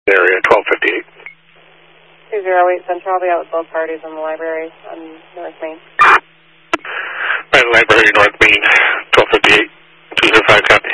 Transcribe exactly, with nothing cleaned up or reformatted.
area, twelve fifty-eight. two zero eight Central, I'll be out with both parties in the library on North Main. Right, library, North Main, twelve fifty-eight, two zero five, copy.